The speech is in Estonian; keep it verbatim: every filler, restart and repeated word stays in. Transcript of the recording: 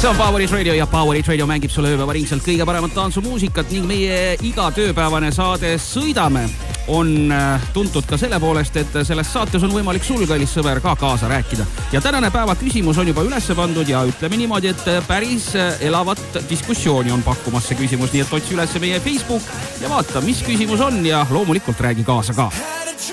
See on Power Hit Radio ja Power Hit Radio mängib sulle ööpäeva ringselt kõige paremat tantsumuusikat ning meie iga tööpäevane saade Sõidame on tuntud ka selle poolest, et selles saates on võimalik sul, kallis sõber, ka kaasa rääkida. Ja tänane päeva küsimus on juba üles pandud ja ütleme niimoodi, et päris elavat diskussiooni on pakkumas see küsimus, nii et otsi üles meie Facebook ja vaata, mis küsimus on ja loomulikult räägi kaasa ka.